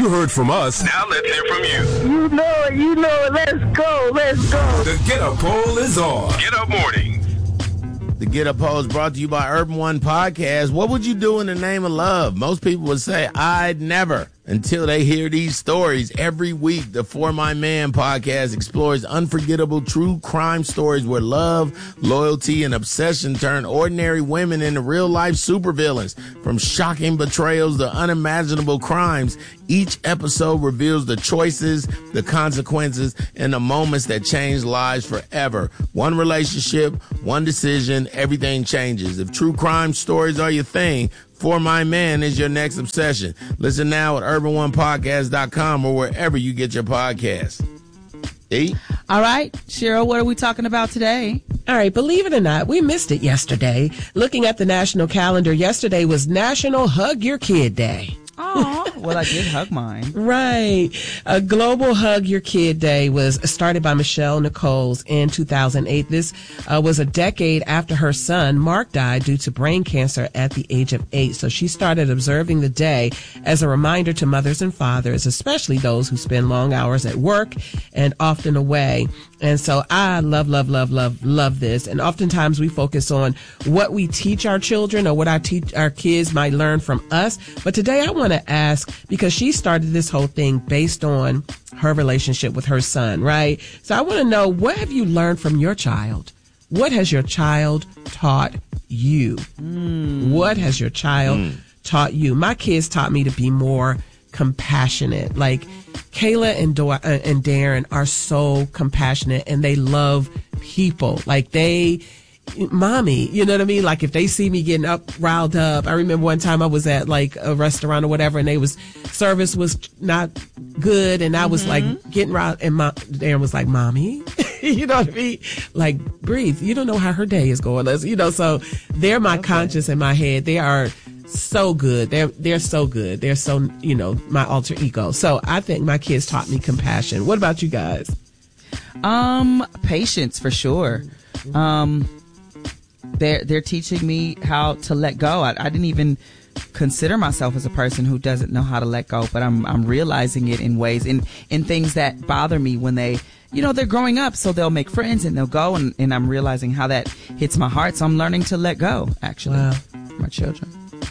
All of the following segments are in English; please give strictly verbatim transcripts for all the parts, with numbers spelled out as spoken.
You heard from us. Now let's hear from you. You know it, you know it. Let's go, let's go. The Get Up Poll is on. Get Up Mornings. The Get Up Poll is brought to you by Urban One Podcast. What would you do in the name of love? Most people would say, I'd never, until they hear these stories. Every week, the For My Man podcast explores unforgettable true crime stories where love, loyalty, and obsession turn ordinary women into real-life supervillains. From shocking betrayals to unimaginable crimes, each episode reveals the choices, the consequences, and the moments that change lives forever. One relationship, one decision, everything changes. If true crime stories are your thing, For My Man is your next obsession. Listen now at urban one podcast dot com or wherever you get your podcasts. E? All right, Cheryl, what are we talking about today? All right, believe it or not, we missed it yesterday. Looking at the national calendar, yesterday was National Hug Your Kid Day. Oh, well, I did hug mine. Right. A Global Hug Your Kid Day was started by Michelle Nichols in two thousand eight. This uh, was a decade after her son, Mark, died due to brain cancer at the age of eight. So she started observing the day as a reminder to mothers and fathers, especially those who spend long hours at work and often away. And so I love, love, love, love, love this. And oftentimes we focus on what we teach our children or what our, teach, our kids might learn from us. But today I want to ask, because she started this whole thing based on her relationship with her son, right? So I want to know, what have you learned from your child? What has your child taught you? Mm. What has your child mm. taught you? My kids taught me to be more compassionate. Like Kayla and Do- uh, and Darren are so compassionate and they love people. Like they, mommy, you know what I mean? Like if they see me getting up, riled up. I remember one time I was at like a restaurant or whatever and they was, service was not good and I was mm-hmm. like getting riled and my, Darren was like, mommy, you know what I mean? Like breathe. You don't know how her day is going. Let's, you know, so they're my okay. conscience in my head. They are so good. They're they're so good. They're so, you know, my alter ego. So I think my kids taught me compassion. What about you guys? Um, patience for sure. Um, they're they're teaching me how to let go. I, I didn't even consider myself as a person who doesn't know how to let go, but I'm I'm realizing it in ways in in things that bother me when they, you know, they're growing up, so they'll make friends and they'll go, and, and I'm realizing how that hits my heart. So I'm learning to let go, actually. Wow. My children.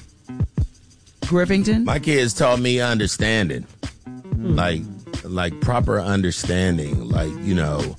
Griffington? My kids taught me understanding, mm. like like proper understanding, like, you know,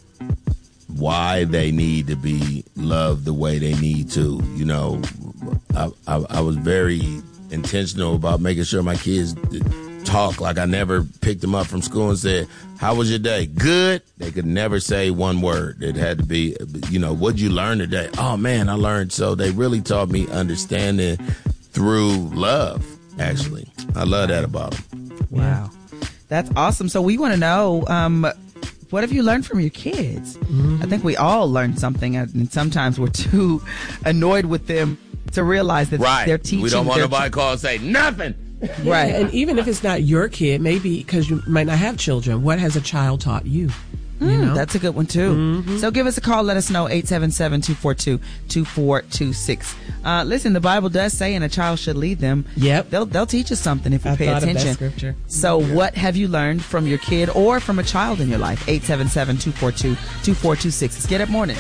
why they need to be loved the way they need to. You know, I, I, I was very intentional about making sure my kids talk. Like I never picked them up from school and said, how was your day? Good. They could never say one word. It had to be, you know, what'd you learn today? Oh, man, I learned. So they really taught me understanding through love. Actually, I love that about them. Wow. That's awesome. So we want to know, um, what have you learned from your kids? Mm-hmm. I think we all learned something, and sometimes we're too annoyed with them to realize that right. they're teaching. We don't want their nobody to call and say nothing. Yeah, right. And even if it's not your kid, maybe because you might not have children, what has a child taught you? You Mm, know? that's a good one, too. Mm-hmm. So give us a call. Let us know, eight seven seven, two four two, two four two six. Uh, listen, the Bible does say, and a child should lead them. Yep. They'll, they'll teach us something if we I pay thought attention. Of that scripture. So yeah. what have you learned from your kid or from a child in your life? eight seven seven, two four two, two four two six. It's Get Up Morning.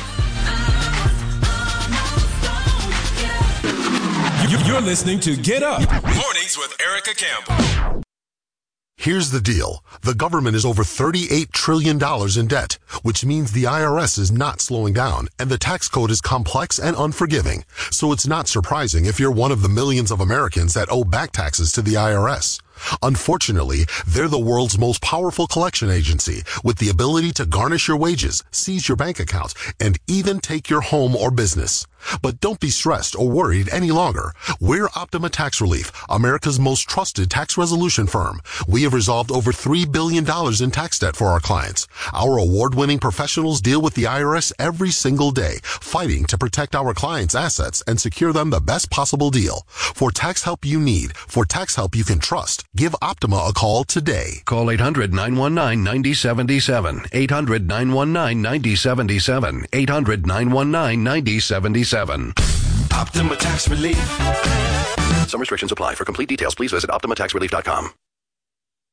You're listening to Get Up Mornings with Erica Campbell. Here's the deal. The government is over thirty-eight trillion dollars in debt, which means the I R S is not slowing down, and the tax code is complex and unforgiving. So it's not surprising if you're one of the millions of Americans that owe back taxes to the I R S. Unfortunately, they're the world's most powerful collection agency with the ability to garnish your wages, seize your bank account, and even take your home or business. But don't be stressed or worried any longer. We're Optima Tax Relief, America's most trusted tax resolution firm. We have resolved over three billion dollars in tax debt for our clients. Our award-winning professionals deal with the I R S every single day, fighting to protect our clients' assets and secure them the best possible deal. For tax help you need, for tax help you can trust, give Optima a call today. Call eight hundred, nine one nine, nine zero seven seven. eight hundred, nine one nine, nine zero seven seven. eight hundred, nine one nine, nine zero seven seven. Optima Tax Relief. Some restrictions apply. For complete details, please visit optima tax relief dot com.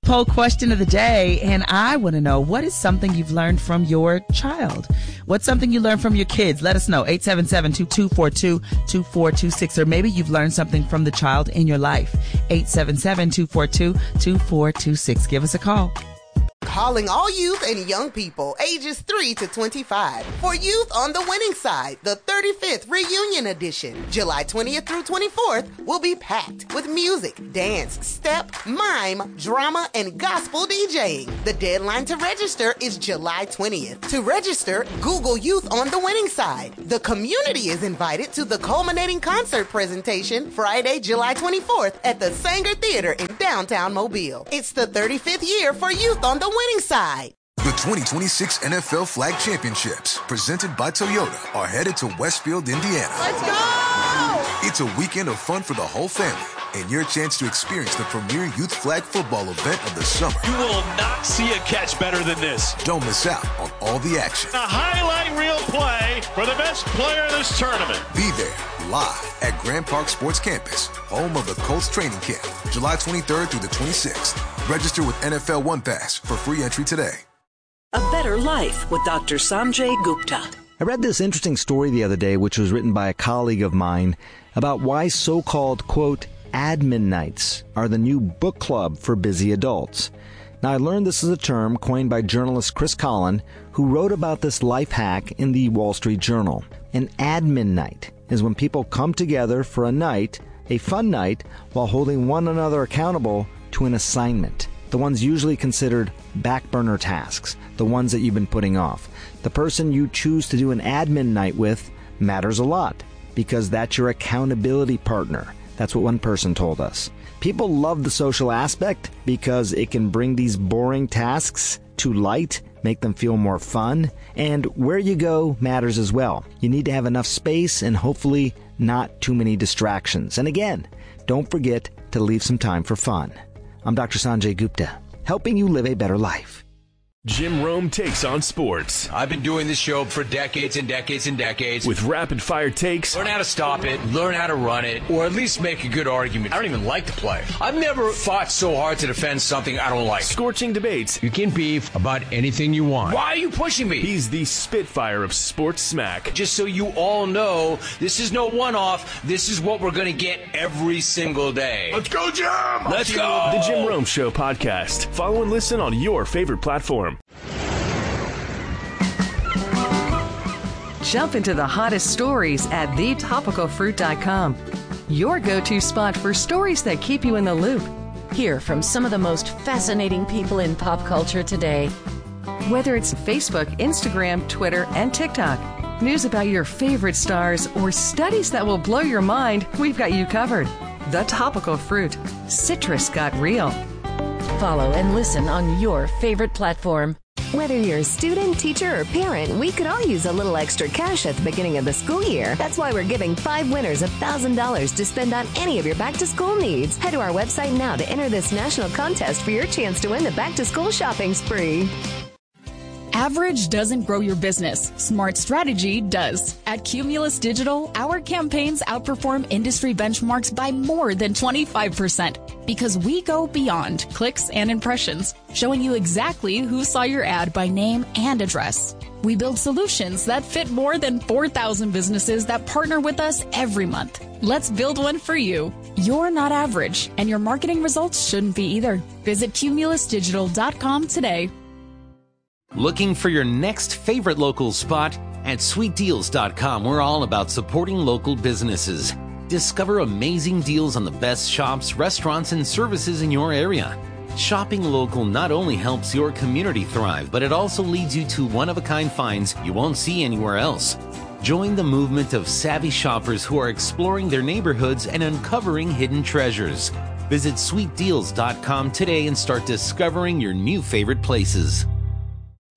Poll question of the day, and I want to know, what is something you've learned from your child? What's something you learned from your kids? Let us know. eight seven seven, two two four two, two four two six. Or maybe you've learned something from the child in your life. eight seven seven, two four two, two four two six. Give us a call. Calling all youth and young people ages three to twenty-five for Youth on the Winning Side, the thirty-fifth Reunion Edition. July twentieth through twenty-fourth will be packed with music, dance, step, mime, drama, and gospel DJing. The deadline to register is July twentieth. To register, Google Youth on the Winning Side. The community is invited to the culminating concert presentation Friday, July twenty-fourth at the Sanger Theater in downtown Mobile. It's the thirty-fifth year for Youth on the Winning Side. The twenty twenty-six N F L Flag Championships, presented by Toyota, are headed to Westfield, Indiana. Let's go! It's a weekend of fun for the whole family and your chance to experience the premier youth flag football event of the summer. You will not see a catch better than this. Don't miss out on all the action. A highlight reel play for the best player in this tournament. Be there live at Grand Park Sports Campus, home of the Colts training camp, July twenty-third through the twenty-sixth. Register with N F L One Pass for free entry today. A Better Life with Doctor Sanjay Gupta. I read this interesting story the other day, which was written by a colleague of mine, about why so-called, quote, admin nights are the new book club for busy adults. Now, I learned this is a term coined by journalist Chris Collin, who wrote about this life hack in the Wall Street Journal. An admin night is when people come together for a night, a fun night, while holding one another accountable to an assignment. The ones usually considered back burner tasks, the ones that you've been putting off. The person you choose to do an admin night with matters a lot, because that's your accountability partner. That's what one person told us. People love the social aspect because it can bring these boring tasks to light, make them feel more fun, and where you go matters as well. You need to have enough space and hopefully not too many distractions. And again, don't forget to leave some time for fun. I'm Doctor Sanjay Gupta, helping you live a better life. Jim Rome takes on sports. I've been doing this show for decades and decades and decades. With rapid-fire takes. Learn how to stop it, learn how to run it, or at least make a good argument. I don't even like the play. I've never fought so hard to defend something I don't like. Scorching debates. You can beef about anything you want. Why are you pushing me? He's the Spitfire of sports smack. Just so you all know, this is no one-off. This is what we're going to get every single day. Let's go, Jim! Let's go! The Jim Rome Show podcast. Follow and listen on your favorite platform. Jump into the hottest stories at the topical fruit dot com. Your go-to spot for stories that keep you in the loop. Hear from some of the most fascinating people in pop culture today. Whether it's Facebook, Instagram, Twitter, and TikTok, news about your favorite stars, or studies that will blow your mind, we've got you covered. The Topical Fruit. Citrus got real. Follow and listen on your favorite platform. Whether you're a student, teacher, or parent, we could all use a little extra cash at the beginning of the school year. That's why we're giving five winners one thousand dollars to spend on any of your back-to-school needs. Head to our website now to enter this national contest for your chance to win the back-to-school shopping spree. Average doesn't grow your business. Smart strategy does. At Cumulus Digital, our campaigns outperform industry benchmarks by more than twenty-five percent because we go beyond clicks and impressions, showing you exactly who saw your ad by name and address. We build solutions that fit more than four thousand businesses that partner with us every month. Let's build one for you. You're not average, and your marketing results shouldn't be either. Visit cumulus digital dot com today. Looking for your next favorite local spot? At sweet deals dot com, we're all about supporting local businesses. Discover amazing deals on the best shops, restaurants, and services in your area. Shopping local not only helps your community thrive, but it also leads you to one-of-a-kind finds you won't see anywhere else. Join the movement of savvy shoppers who are exploring their neighborhoods and uncovering hidden treasures. Visit sweet deals dot com today and start discovering your new favorite places.